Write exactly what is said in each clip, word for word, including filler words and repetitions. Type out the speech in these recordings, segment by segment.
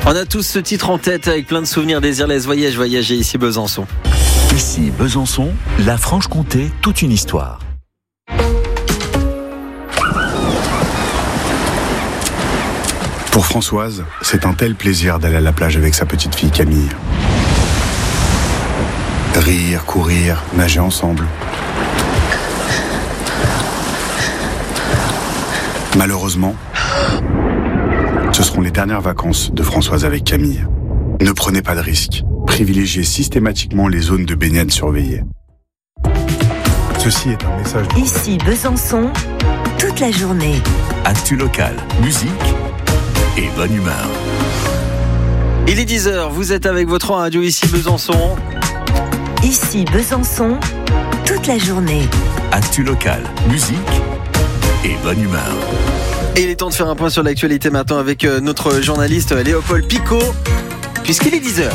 On a tous ce titre en tête avec plein de souvenirs. Désirless Voyage, voyager ici Besançon. Ici Besançon, la Franche-Comté, toute une histoire. Pour Françoise, c'est un tel plaisir d'aller à la plage avec sa petite fille Camille. Rire, courir, nager ensemble. Malheureusement, ce seront les dernières vacances de Françoise avec Camille. Ne prenez pas de risques. Privilégiez systématiquement les zones de baignade surveillées. Ceci est un message... Ici Besançon, toute la journée. Actu locale, musique et bonne humeur. Il est dix heures, vous êtes avec votre radio ici Besançon. Ici Besançon, toute la journée. Actu locale, musique et bonne humeur. Et il est temps de faire un point sur l'actualité maintenant avec notre journaliste Léopold Picot, puisqu'il est dix heures.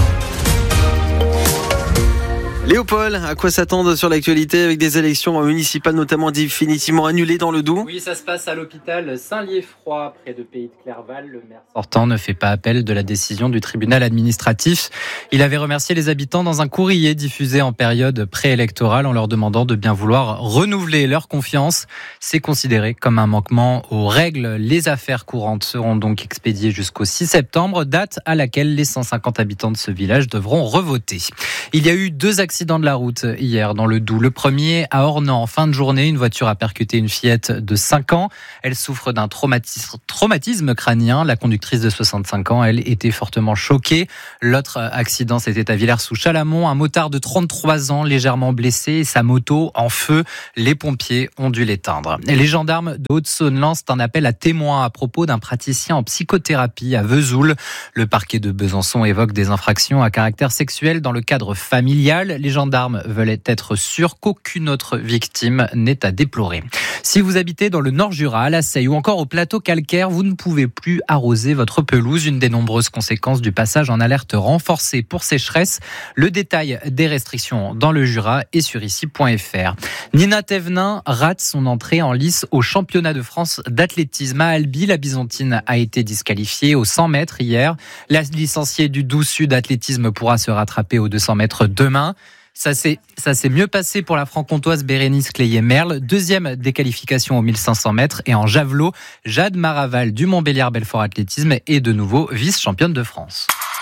Léopold, à quoi s'attendre sur l'actualité avec des élections municipales notamment définitivement annulées dans le Doubs ? Oui, ça se passe à l'hôpital Saint-Lieffroy, près de Pays de Clerval. Le maire sortant ne fait pas appel de la décision du tribunal administratif. Il avait remercié les habitants dans un courrier diffusé en période préélectorale en leur demandant de bien vouloir renouveler leur confiance. C'est considéré comme un manquement aux règles. Les affaires courantes seront donc expédiées jusqu'au six septembre, date à laquelle les cent cinquante habitants de ce village devront revoter. Il y a eu deux accidents de la route hier dans le Doubs. Le premier à Ornans, en fin de journée, une voiture a percuté une fillette de cinq ans. Elle souffre d'un traumatisme, traumatisme crânien. La conductrice de soixante-cinq ans, elle, était fortement choquée. L'autre accident, c'était à Villers-sous-Chalamont. Un motard de trente-trois ans, légèrement blessé, et sa moto en feu. Les pompiers ont dû l'éteindre. Les gendarmes de Haute-Saône lancent un appel à témoins à propos d'un praticien en psychothérapie à Vesoul. Le parquet de Besançon évoque des infractions à caractère sexuel dans le cadre familial. Les gendarmes veulent être sûrs qu'aucune autre victime n'est à déplorer. Si vous habitez dans le Nord-Jura, à La Seille ou encore au plateau calcaire, vous ne pouvez plus arroser votre pelouse. Une des nombreuses conséquences du passage en alerte renforcée pour sécheresse. Le détail des restrictions dans le Jura est sur ici point f r. Nina Thévenin rate son entrée en lice au championnat de France d'athlétisme à Albi. La Byzantine a été disqualifiée aux cent mètres hier. La licenciée du Doubs Sud Athlétisme pourra se rattraper aux deux cents mètres demain. Ça s'est, ça s'est mieux passé pour la franc-comtoise Bérénice Cléier-Merle. Deuxième déqualification aux mille cinq cents mètres. Et en javelot, Jade Maraval du Montbéliard-Belfort Athlétisme est de nouveau vice-championne de France.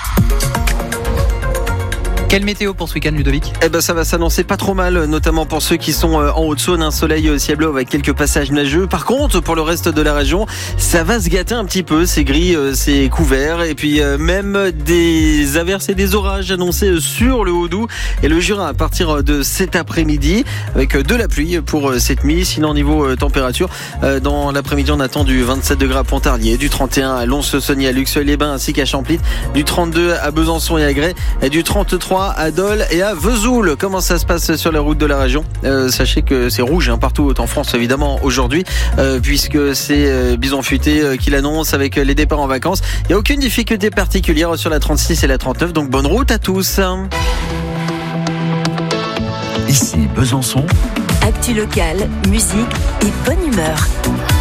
Quelle météo pour ce week-end, Ludovic ? Eh ben, ça va s'annoncer pas trop mal, notamment pour ceux qui sont en Haute-Saône. Un soleil ciel bleu avec quelques passages nuageux. Par contre, pour le reste de la région, ça va se gâter un petit peu. C'est gris, c'est couvert. Et puis, même des averses et des orages annoncés sur le Haut-Doubs et le Jura à partir de cet après-midi, avec de la pluie pour cette nuit. Sinon, niveau température, dans l'après-midi, on attend du vingt-sept degrés à Pontarlier, du trente et un à Lons-Saunier, à Luxeuil-les-Bains ainsi qu'à Champlit, du trente-deux à Besançon et à Grès, et du trente-trois à Dole et à Vesoul. Comment ça se passe sur la route de la région ? euh, Sachez que c'est rouge hein, partout en France évidemment aujourd'hui, euh, puisque c'est euh, Bison Futé euh, qui l'annonce avec les départs en vacances. Il n'y a aucune difficulté particulière sur la trente-six et la trente-neuf, donc bonne route à tous. Ici Besançon. Actu locale, musique et bonne humeur.